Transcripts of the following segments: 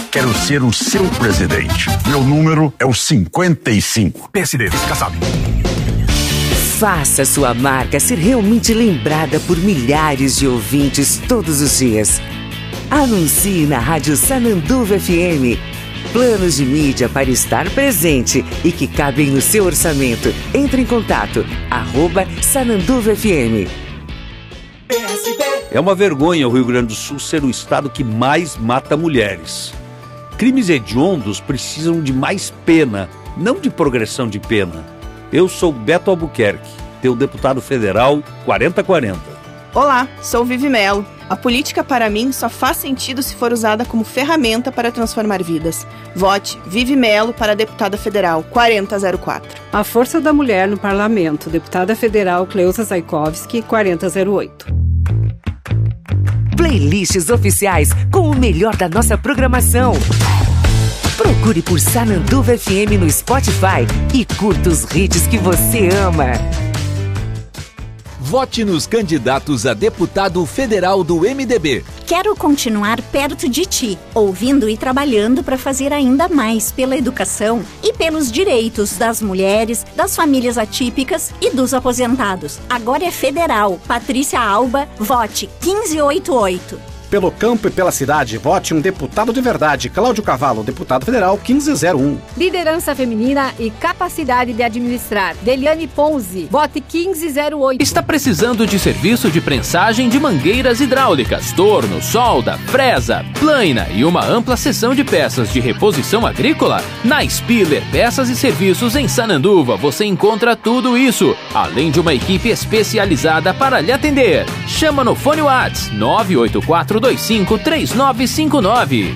Quero ser o seu presidente. Meu número é o 55. PSD, Kassab. Faça sua marca ser realmente lembrada por milhares de ouvintes todos os dias. Anuncie na Rádio Sananduva FM. Planos de mídia para estar presente e que cabem no seu orçamento. Entre em contato, @SananduvaFM. É uma vergonha o Rio Grande do Sul ser o estado que mais mata mulheres. Crimes hediondos precisam de mais pena, não de progressão de pena. Eu sou Beto Albuquerque, teu deputado federal 4040. Olá, sou Vivi Melo. A política para mim só faz sentido se for usada como ferramenta para transformar vidas. Vote Vivi Melo para deputada federal 4004. A força da mulher no parlamento, deputada federal Cleusa Zaikovski 4008. Playlists oficiais com o melhor da nossa programação. Procure por Sananduva FM no Spotify e curta os hits que você ama. Vote nos candidatos a deputado federal do MDB. Quero continuar perto de ti, ouvindo e trabalhando para fazer ainda mais pela educação e pelos direitos das mulheres, das famílias atípicas e dos aposentados. Agora é federal. Patrícia Alba, vote 1588. Pelo campo e pela cidade, vote um deputado de verdade. Cláudio Cavalo, deputado federal 1501. Liderança feminina e capacidade de administrar. Deliane Ponzi, vote 1508. Está precisando de serviço de prensagem de mangueiras hidráulicas, torno, solda, fresa, plânia e uma ampla seção de peças de reposição agrícola? Na Spiller Peças e Serviços em Sananduva você encontra tudo isso, além de uma equipe especializada para lhe atender. Chama no fone WhatsApp 984253959.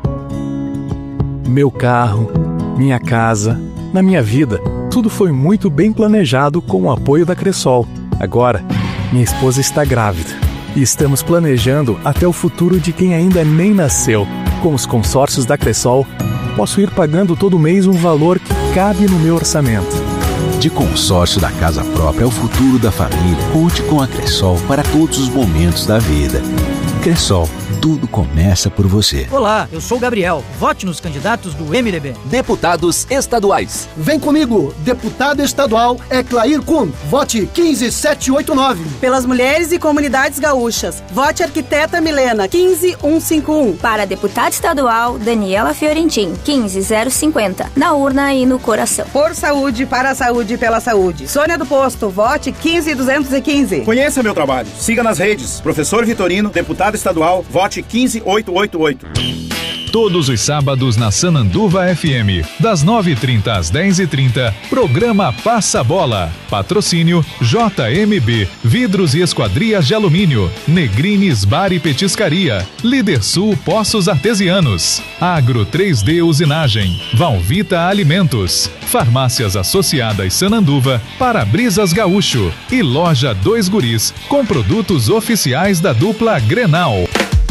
Meu carro, minha casa, na minha vida, tudo foi muito bem planejado com o apoio da Cressol. Agora, minha esposa está grávida e estamos planejando até o futuro de quem ainda nem nasceu. Com os consórcios da Cressol, posso ir pagando todo mês um valor que cabe no meu orçamento. De consórcio da casa própria é o futuro da família. Conte com a Cressol para todos os momentos da vida. Cressol, tudo começa por você. Olá, eu sou o Gabriel. Vote nos candidatos do MDB. Deputados estaduais. Vem comigo, deputado estadual é Clair Kuhn. Vote 15789. Pelas mulheres e comunidades gaúchas, vote arquiteta Milena 15151. Para deputada estadual, Daniela Fiorentin 15050. Na urna e no coração. Por saúde, para a saúde e pela saúde. Sônia do Posto, vote 15215. Conheça meu trabalho. Siga nas redes. Professor Vitorino, deputado estadual, vote 15888. Todos os sábados na Sananduva FM, das 9h30 às 10h30, programa Passa Bola. Patrocínio JMB, Vidros e Esquadrias de Alumínio, Negrines Bar e Petiscaria, Lidersul Poços Artesianos, Agro 3D Usinagem, Valvita Alimentos, Farmácias Associadas Sananduva, Para-Brisas Gaúcho e Loja 2 Guris, com produtos oficiais da dupla Grenal.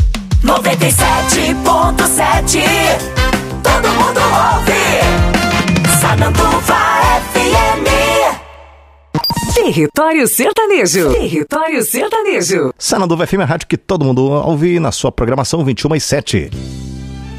97.7. Todo mundo ouve. Sananduva FM. Território Sertanejo. Território Sertanejo. Sananduva FM, a rádio que todo mundo ouve na sua programação 21h07.